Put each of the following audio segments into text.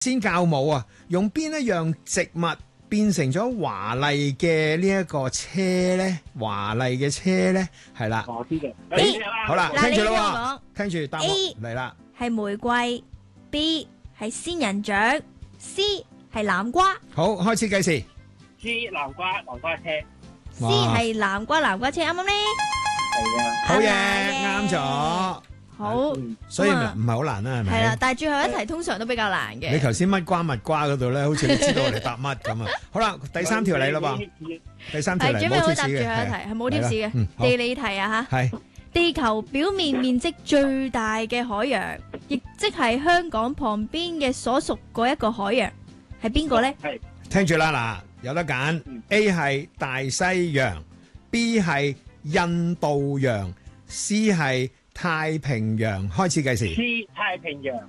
先教母啊，用邊一樣植物變成咗華麗嘅呢一個車咧？華麗嘅車咧，係啦。 我知嘅。 好啦， 嗱， 聽住你聽我啦，聽住答案 A 嚟啦。 係玫瑰 ，B 係仙人掌 ，C 係南瓜好，開始計時。 知南瓜車。 ，C 係南瓜車，啱唔啱咧？ 係啊。 好嘢， 啱啱咗。 好， 所以唔咁啊係好難啦，係咪？ 係啦，但係最後一題通常都比較難嘅。 你頭先乜瓜嗰度咧，好似你知道我哋答乜咁啊！好啦，第三條嚟啦噃，第三條嚟係準備好答最後一冇貼士嘅， 題，係冇貼士嘅好地理題啊吓。 係地球表面面積最大嘅海洋，亦即係香港旁邊嘅所屬嗰一個海洋，係邊個咧？ 係聽住啦嗱，有得揀 A 係大西洋，B 係印度洋，C 係太平洋。開始計時， C 太平洋。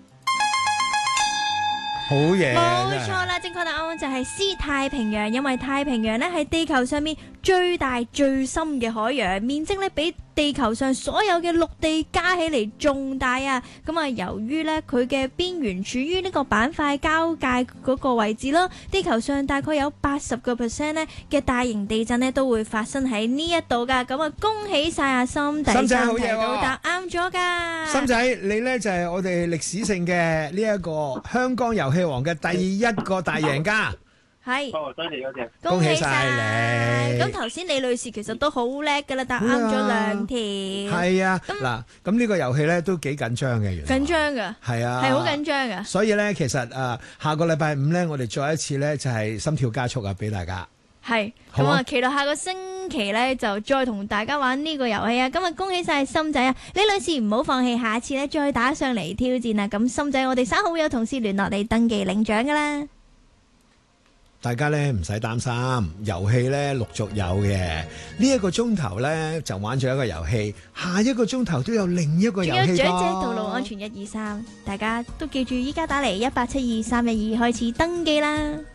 好嘢， 冇錯啦，正確答案就係 C 太平洋，因為太平洋咧係地球上面最大最深嘅海洋，面積咧比地球上所有嘅陸地加起嚟仲大啊！咁啊，由於咧佢嘅邊緣處於呢個板塊交界嗰個位置啦，地球上大概有80%咧嘅大型地震咧都會發生喺呢一度噶。咁啊，恭喜晒阿心，第心仔三題好嘢喎都答啱咗噶。 心仔，你呢就係我哋歷史性嘅呢一個香港遊戲王嘅第一個大贏家。 係。 哦，多謝多謝。 恭喜晒恭喜晒你咁頭先李女士其實都好叻噶啦，答啱咗2條。 係啊，嗱，咁呢個遊戲咧都幾緊張嘅，原來緊張噶， 係啊， 係好緊張噶。 所以咧，其實下個禮拜5咧，我哋再一次咧就係心跳加速啊，俾大家。 係好啊咁啊，期待下個星期咧就再同大家玩呢個遊戲啊！今日恭喜晒心仔啊，李女士唔好放棄，下次咧再打上嚟挑戰啊！咁心仔，我哋3號有同事聯絡你登記領獎噶啦。 大家咧唔使擔心，遊戲咧陸續有嘅。呢一個鐘頭咧就玩咗一個遊戲，下一個鐘頭都有另一個遊戲。 仲有長者道路安全123，大家都記住依家打嚟1872-312開始登記啦。